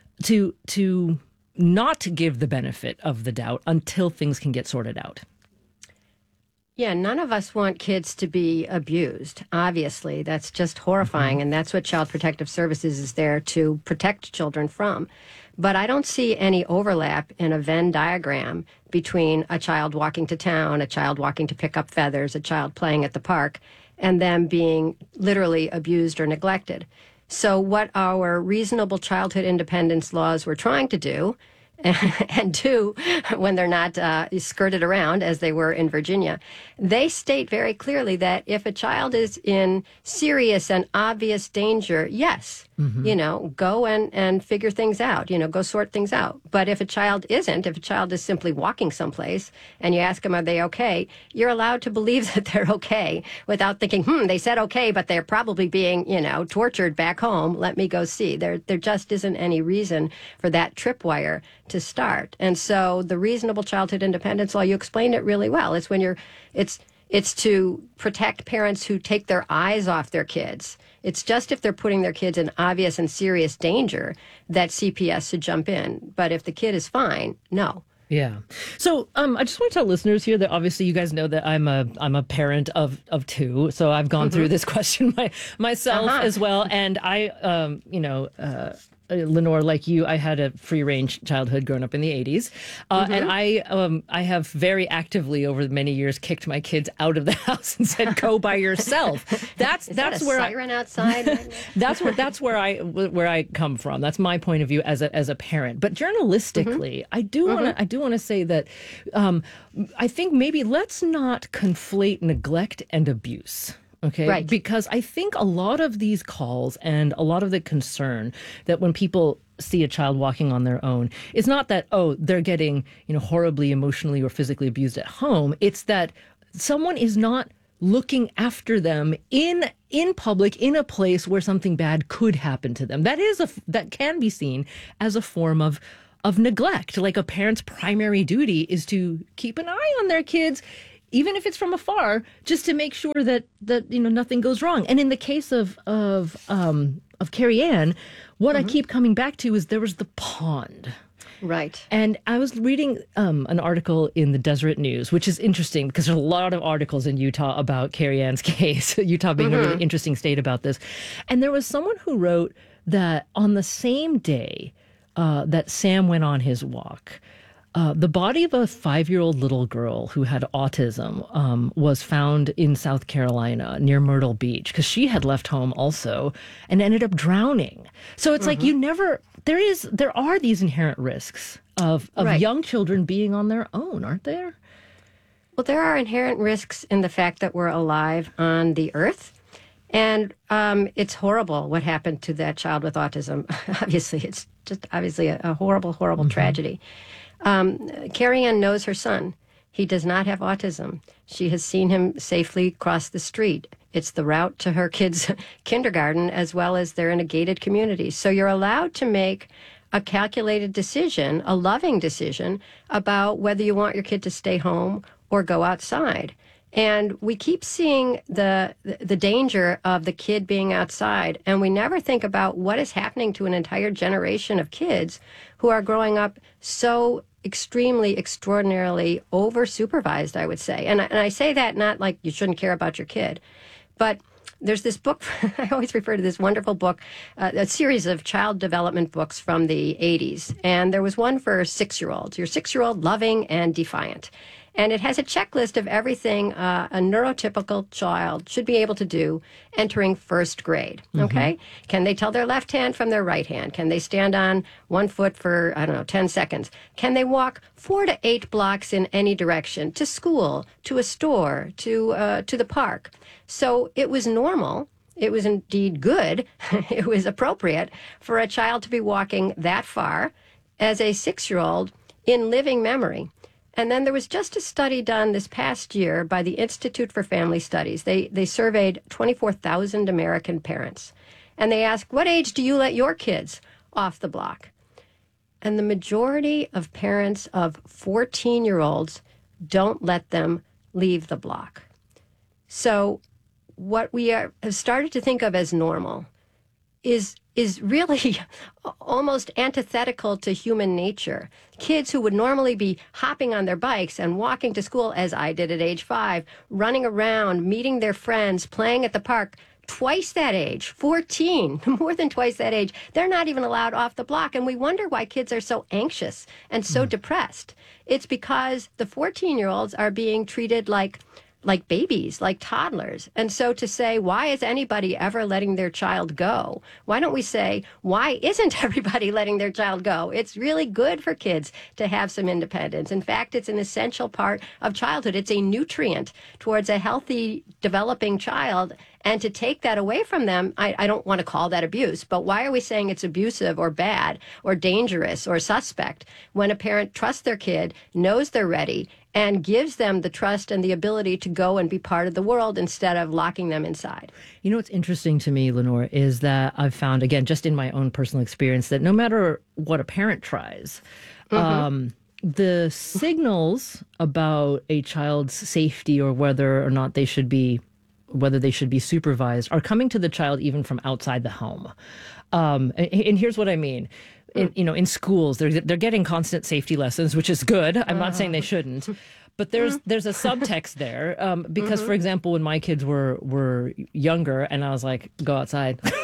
to to not give the benefit of the doubt until things can get sorted out? Yeah, none of us want kids to be abused. Obviously, that's just horrifying, mm-hmm. and that's what Child Protective Services is there to protect children from. But I don't see any overlap in a Venn diagram between a child walking to town, a child walking to pick up feathers, a child playing at the park, and them being literally abused or neglected. So what our reasonable childhood independence laws were trying to do, and do when they're not uh, skirted around as they were in Virginia, they state very clearly that if a child is in serious and obvious danger, yes, mm-hmm. you know, go and, and figure things out, you know, go sort things out. But if a child isn't, if a child is simply walking someplace and you ask them, are they okay? You're allowed to believe that they're okay without thinking, hmm, they said okay, but they're probably being, you know, tortured back home. Let me go see. There, there just isn't any reason for that tripwire to start. And so the reasonable childhood independence law, you explained it really well. It's when you're, it's, it's to protect parents who take their eyes off their kids. It's just if they're putting their kids in obvious and serious danger that C P S should jump in. But if the kid is fine, no. Yeah. So um, I just want to tell listeners here that obviously you guys know that I'm a I'm a parent of, of two. So I've gone mm-hmm. through this question my, myself uh-huh. as well. And I, um, you know, uh, uh, Lenore, like you, I had a free range childhood growing up in the eighties. Uh, Mm-hmm. And I um, I have very actively over many years kicked my kids out of the house and said, go by yourself. That's Is that's that a where siren I, outside? that's where that's where I where I come from. That's my point of view as a as a parent. But journalistically, mm-hmm. I do want to mm-hmm. I do want to say that um, I think maybe let's not conflate neglect and abuse. Okay. Right. Because I think a lot of these calls and a lot of the concern that when people see a child walking on their own, it's not that, oh, they're getting, you know, horribly emotionally or physically abused at home. It's that someone is not looking after them in in public, in a place where something bad could happen to them. That is a that can be seen as a form of of neglect. Like a parent's primary duty is to keep an eye on their kids, even if it's from afar, just to make sure that that you know nothing goes wrong. And in the case of of um, of Carrie Ann, what mm-hmm. I keep coming back to is there was the pond. Right. And I was reading um, an article in the Deseret News, which is interesting because there's a lot of articles in Utah about Carrie Ann's case, Utah being mm-hmm. a really interesting state about this. And there was someone who wrote that on the same day uh, that Sam went on his walk, Uh, the body of a five-year-old little girl who had autism um, was found in South Carolina near Myrtle Beach because she had left home also and ended up drowning. So it's mm-hmm. like you never there is there are these inherent risks of of right. young children being on their own, aren't there? Well, there are inherent risks in the fact that we're alive on the earth. And um, it's horrible what happened to that child with autism. Obviously, it's just obviously a, a horrible, horrible mm-hmm. tragedy. Um, Carrie Ann knows her son. He does not have autism. She has seen him safely cross the street. It's the route to her kids' kindergarten, as well as they're in a gated community. So you're allowed to make a calculated decision, a loving decision, about whether you want your kid to stay home or go outside. And we keep seeing the the danger of the kid being outside, and we never think about what is happening to an entire generation of kids who are growing up so extremely, extraordinarily over-supervised, I would say. And I, and I say that not like you shouldn't care about your kid, but there's this book, I always refer to this wonderful book, uh, a series of child development books from the eighties. And there was one for six-year-olds. Your six-year-old, loving and defiant. And it has a checklist of everything uh, a neurotypical child should be able to do entering first grade, okay? Mm-hmm. Can they tell their left hand from their right hand? Can they stand on one foot for, I don't know, ten seconds? Can they walk four to eight blocks in any direction, to school, to a store, to uh, to the park? So it was normal. It was indeed good. It was appropriate for a child to be walking that far as a six-year-old in living memory. And then there was just a study done this past year by the Institute for Family Studies. They they surveyed twenty-four thousand American parents. And they asked, what age do you let your kids off the block? And the majority of parents of fourteen-year-olds don't let them leave the block. So what we are, have started to think of as normal is is really almost antithetical to human nature. Kids who would normally be hopping on their bikes and walking to school, as I did at age five, running around, meeting their friends, playing at the park, twice that age, fourteen, more than twice that age, they're not even allowed off the block. And we wonder why kids are so anxious and so mm. depressed. It's because the fourteen-year-olds are being treated like like babies, like toddlers. And so to say, why is anybody ever letting their child go? Why don't we say, why isn't everybody letting their child go? It's really good for kids to have some independence. In fact, it's an essential part of childhood. It's a nutrient towards a healthy, developing child. And to take that away from them, I, I don't want to call that abuse, but why are we saying it's abusive or bad or dangerous or suspect when a parent trusts their kid, knows they're ready, and gives them the trust and the ability to go and be part of the world instead of locking them inside? You know, what's interesting to me, Lenore, is that I've found, again, just in my own personal experience, that no matter what a parent tries, mm-hmm. um, the signals about a child's safety or whether or not they should be whether they should be supervised are coming to the child even from outside the home. Um, and, and here's what I mean. In, you know, in schools, they're they're getting constant safety lessons, which is good. I'm not saying they shouldn't, but there's there's a subtext there um, because, mm-hmm. for example, when my kids were were younger, and I was like, "Go outside,"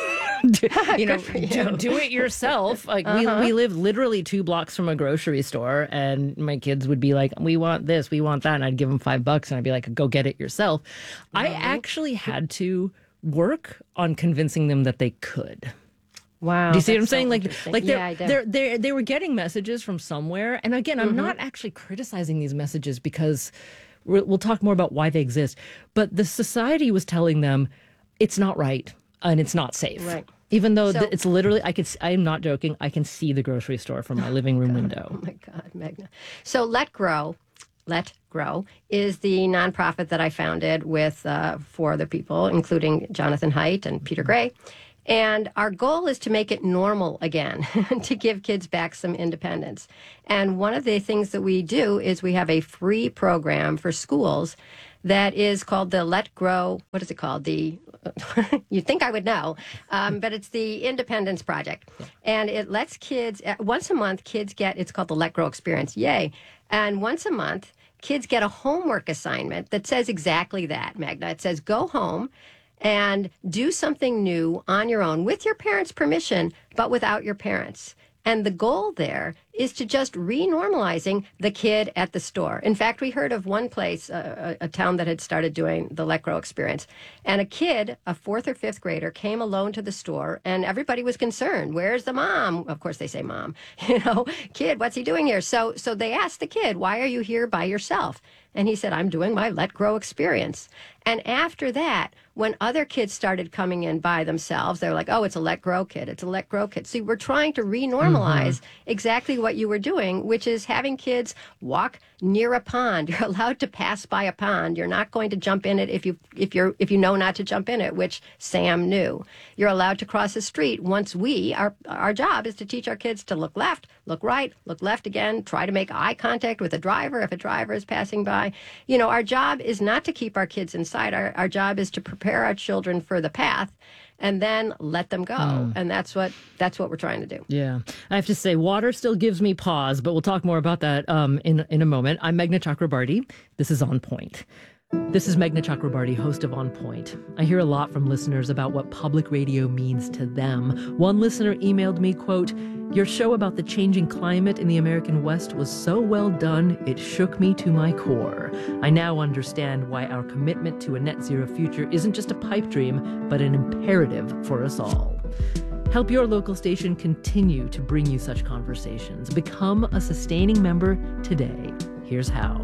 do, you know, for you. do, do it yourself. Like Uh-huh. we we live literally two blocks from a grocery store, and my kids would be like, "We want this, we want that," and I'd give them five bucks, and I'd be like, "Go get it yourself." I actually had to work on convincing them that they could. Wow. Do you see what I'm that's so saying? Like, interesting. like Yeah, I they're, do. they're, they're, they were getting messages from somewhere. And again, I'm Mhm. not actually criticizing these messages because we're, we'll talk more about why they exist. But the society was telling them it's not right and it's not safe. Right. Even though So- th- it's literally, I could, s- I'm not joking, I can see the grocery store from my living room window. Oh my God, Magna. So Let Grow, Let Grow is the nonprofit that I founded with uh, four other people, including Jonathan Haidt and Peter Gray. And our goal is to make it normal again, to give kids back some independence. And one of the things that we do is we have a free program for schools that is called the Let Grow, what is it called? The, you'd think I would know, um, but it's the Independence Project. And it lets kids, uh, once a month, kids get, it's called the Let Grow Experience. Yay. And once a month, kids get a homework assignment that says exactly that, Magna. It says, go home and do something new on your own with your parents' permission, but without your parents. And the goal there is to just re-normalizing the kid at the store. In fact, we heard of one place, uh, a, a town that had started doing the Let Grow experience. And a kid, a fourth or fifth grader, came alone to the store and everybody was concerned. Where's the mom? Of course they say mom. You know, kid, what's he doing here? So, so they asked the kid, why are you here by yourself? And he said, I'm doing my Let Grow experience. And after that, when other kids started coming in by themselves, they're like, oh, it's a Let Grow kid. It's a Let Grow kid. See, we're trying to re-normalize mm-hmm. exactly what you were doing, which is having kids walk near a pond. You're allowed to pass by a pond. You're not going to jump in it if you if you're if you know not to jump in it, which Sam knew. You're allowed to cross the street once we our our job is to teach our kids to look left, look right, look left again, try to make eye contact with a driver if a driver is passing by. You know, our job is not to keep our kids inside. Our our job is to prepare our children for the path and then let them go. Mm. And that's what that's what we're trying to do. Yeah. I have to say, water still gives me pause, but we'll talk more about that um, in, in a moment. I'm Meghna Chakrabarti. This is On Point. This is Meghna Chakrabarti, host of On Point. I hear a lot from listeners about what public radio means to them. One listener emailed me, quote, your show about the changing climate in the American West was so well done, it shook me to my core. I now understand why our commitment to a net zero future isn't just a pipe dream, but an imperative for us all. Help your local station continue to bring you such conversations. Become a sustaining member today. Here's how.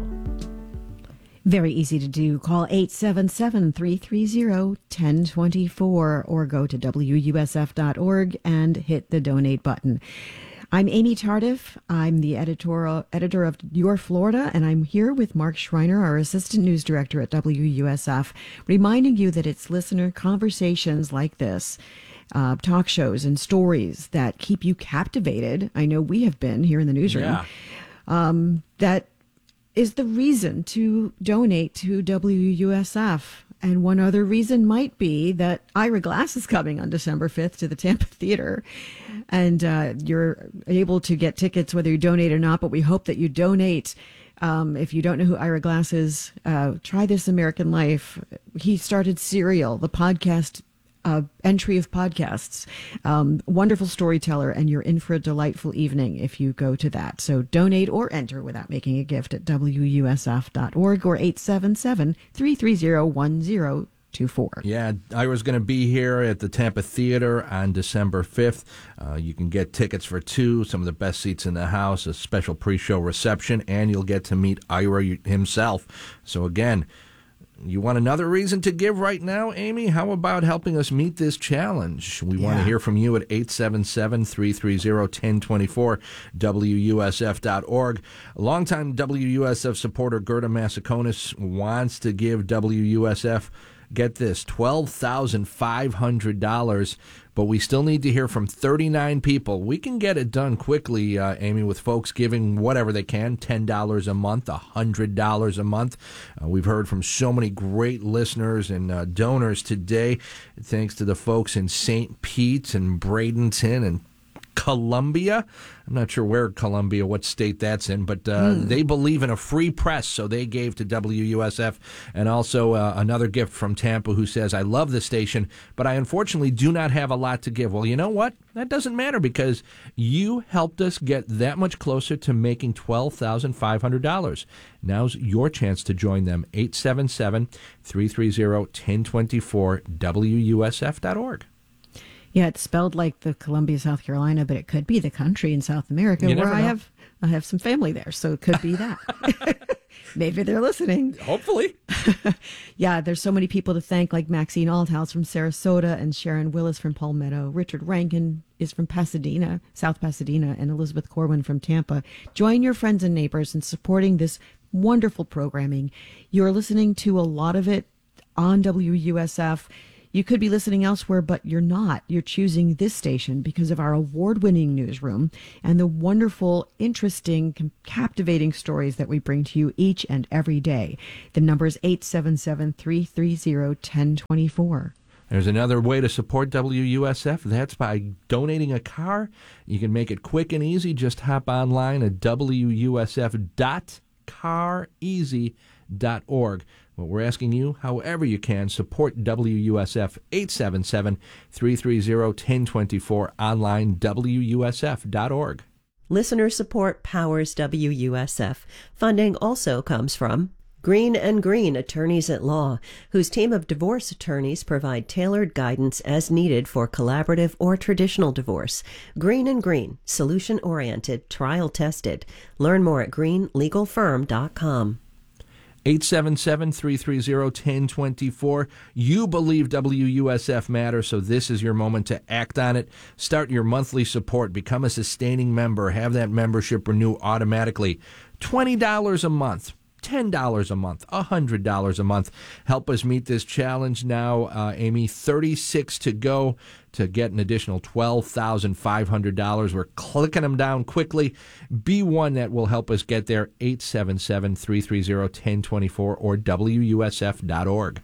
Very easy to do. Call eight seven seven, three three zero, one zero two four or go to W U S F dot org and hit the donate button. I'm Amy Tardif. I'm the editorial editor of Your Florida, and I'm here with Mark Schreiner, our assistant news director at W U S F, reminding you that it's listener conversations like this, uh, talk shows and stories that keep you captivated. I know we have been here in the newsroom. Yeah. Um, that is the reason to donate to W U S F. And one other reason might be that Ira Glass is coming on December fifth to the Tampa Theater. And uh, you're able to get tickets whether you donate or not, but we hope that you donate. Um, if you don't know who Ira Glass is, uh, try This American Life. He started Serial, the podcast Uh, entry of podcasts. Um, wonderful storyteller, and you're in for a delightful evening if you go to that. So donate or enter without making a gift at W U S F dot org or eight seven seven, three three zero, one zero two four. Yeah, Ira's going to be here at the Tampa Theater on December fifth. Uh, you can get tickets for two, some of the best seats in the house, a special pre-show reception, and you'll get to meet Ira himself. So again, you want another reason to give right now, Amy? How about helping us meet this challenge? We yeah. want to hear from you at eight seven seven, three three zero, one zero two four, W U S F dot org. A longtime W U S F supporter, Gerda Massaconis, wants to give W U S F, get this, twelve thousand five hundred dollars, but we still need to hear from thirty-nine people. We can get it done quickly, uh, Amy, with folks giving whatever they can, ten dollars a month, one hundred dollars a month. Uh, we've heard from so many great listeners and uh, donors today, thanks to the folks in Saint Pete and Bradenton and Columbia. I'm not sure where Columbia, what state that's in, but uh, mm. they believe in a free press, so they gave to W U S F. And also uh, another gift from Tampa who says, I love the station, but I unfortunately do not have a lot to give. Well, you know what? That doesn't matter because you helped us get that much closer to making twelve thousand five hundred dollars. Now's your chance to join them. eight seven seven, three three zero, one zero two four, W U S F dot org. Yeah, it's spelled like the Columbia, South Carolina, but it could be the country in South America You where never I know. have I have some family there, so it could be that. Maybe they're listening. Hopefully. Yeah, there's so many people to thank, like Maxine Althouse from Sarasota and Sharon Willis from Palmetto. Richard Rankin is from Pasadena, South Pasadena, and Elizabeth Corwin from Tampa. Join your friends and neighbors in supporting this wonderful programming. You're listening to a lot of it on W U S F. You could be listening elsewhere, but you're not. You're choosing this station because of our award-winning newsroom and the wonderful, interesting, captivating stories that we bring to you each and every day. The number is eight seven seven, three three zero, one zero two four. There's another way to support W U S F. That's by donating a car. You can make it quick and easy. Just hop online at W U S F dot car easy dot org. Well, we're asking you, however you can, support W U S F. Eight seven seven, three three zero, one zero two four, online, W U S F dot org. Listener support powers W U S F. Funding also comes from Green and Green Attorneys at Law, whose team of divorce attorneys provide tailored guidance as needed for collaborative or traditional divorce. Green and Green, solution-oriented, trial-tested. Learn more at green legal firm dot com. eight seven seven, three three zero, one zero two four. You believe W U S F matters, so this is your moment to act on it. Start your monthly support. Become a sustaining member. Have that membership renew automatically. twenty dollars a month. ten dollars a month, one hundred dollars a month. Help us meet this challenge now, uh, Amy. thirty-six to go to get an additional twelve thousand five hundred dollars. We're clicking them down quickly. Be one that will help us get there. eight seven seven, three three zero, one zero two four or W U S F dot org.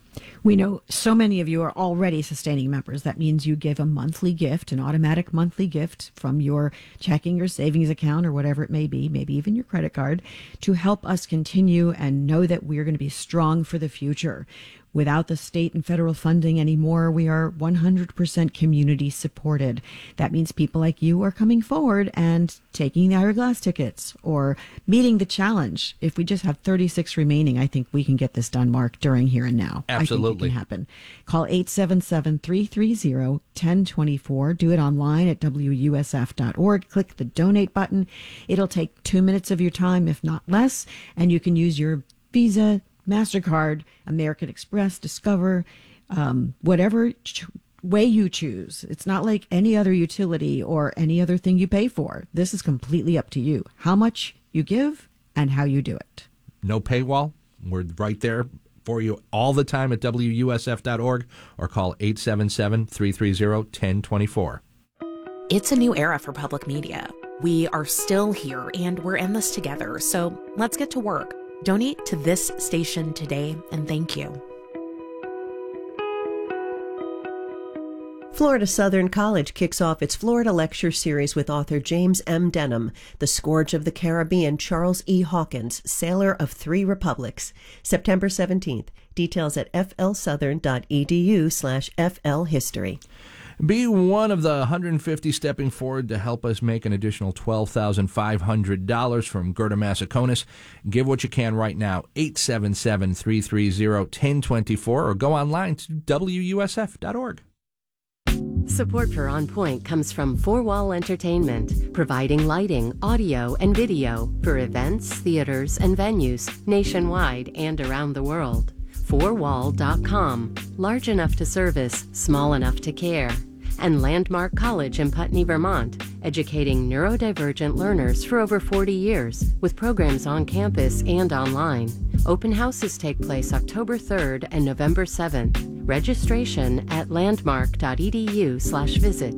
We know so many of you are already sustaining members. That means you give a monthly gift, an automatic monthly gift from your checking or savings account or whatever it may be, maybe even your credit card, to help us continue and know that we're going to be strong for the future. Without the state and federal funding anymore, we are one hundred percent community supported. That means people like you are coming forward and taking the Hourglass tickets or meeting the challenge. If we just have thirty-six remaining, I think we can get this done, Mark, during Here and Now. Absolutely. I think it can happen. Call eight seven seven, three three zero, one zero two four. Do it online at W U S F dot org. Click the donate button. It'll take two minutes of your time, if not less, and you can use your Visa, MasterCard, American Express, Discover, um, whatever ch- way you choose. It's not like any other utility or any other thing you pay for. This is completely up to you. How much you give and how you do it. No paywall. We're right there for you all the time at W U S F dot org or call eight seven seven, three three zero, one zero two four. It's a new era for public media. We are still here and we're in this together. So let's get to work. Donate to this station today, and thank you. Florida Southern College kicks off its Florida Lecture Series with author James M. Denham, The Scourge of the Caribbean, Charles E. Hawkins, Sailor of Three Republics, September seventeenth. Details at flsouthern.edu slash flhistory. Be one of the one hundred fifty stepping forward to help us make an additional twelve thousand five hundred dollars from Gerda Massaconis. Give what you can right now, eight seven seven, three three zero, one zero two four, or go online to W U S F dot org. Support for On Point comes from Four Wall Entertainment, providing lighting, audio, and video for events, theaters, and venues nationwide and around the world. four wall dot com, large enough to service, small enough to care. And Landmark College in Putney, Vermont, educating neurodivergent learners for over forty years, with programs on campus and online. Open houses take place October third and November seventh. Registration at landmark.edu slash visit.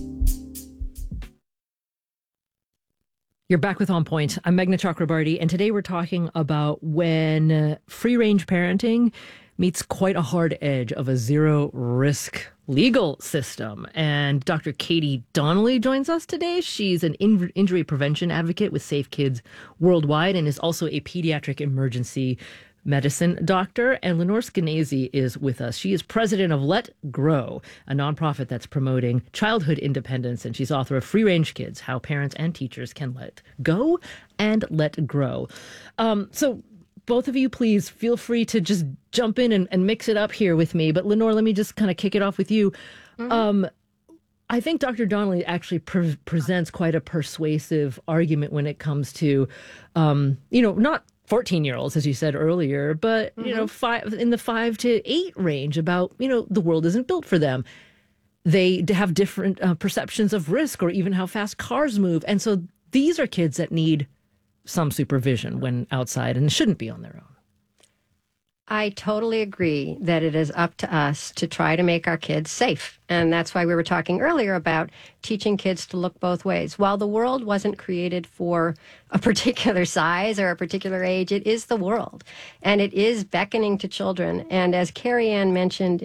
You're back with On Point. I'm Meghna Chakrabarty, and today we're talking about when uh, free-range parenting meets quite a hard edge of a zero risk legal system. And Doctor Katie Donnelly joins us today. She's an in- injury prevention advocate with Safe Kids Worldwide and is also a pediatric emergency medicine doctor. And Lenore Skenazy is with us. She is president of Let Grow, a nonprofit that's promoting childhood independence. And she's author of Free Range Kids, How Parents and Teachers Can Let Go and Let Grow. Um, so both of you, please feel free to just jump in and, and mix it up here with me. But Lenore, let me just kind of kick it off with you. Mm-hmm. Um, I think Doctor Donnelly actually pre- presents quite a persuasive argument when it comes to, um, you know, not fourteen-year-olds, as you said earlier, but, mm-hmm. you know, five in the five to eight range about, you know, the world isn't built for them. They have different uh, perceptions of risk or even how fast cars move. And so these are kids that need some supervision when outside and shouldn't be on their own. I totally agree that it is up to us to try to make our kids safe. And that's why we were talking earlier about teaching kids to look both ways. While the world wasn't created for a particular size or a particular age, it is the world. And it is beckoning to children. And as Carrie Ann mentioned